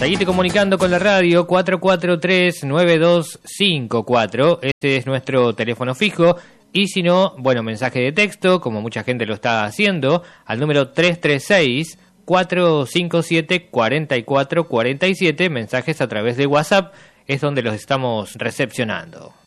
Seguite comunicando con la radio 443-9254. Este es nuestro teléfono fijo. Y si no, bueno, mensaje de texto, como mucha gente lo está haciendo, al número 336-457-4447. Mensajes a través de WhatsApp es donde los estamos recepcionando.